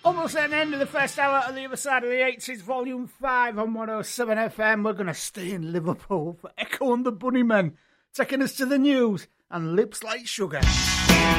Almost at the end of the first hour on the other side of the 80s, Volume 5 on 107 FM. We're going to stay in Liverpool for Echo and the Bunnymen, taking us to the news and Lips Like Sugar.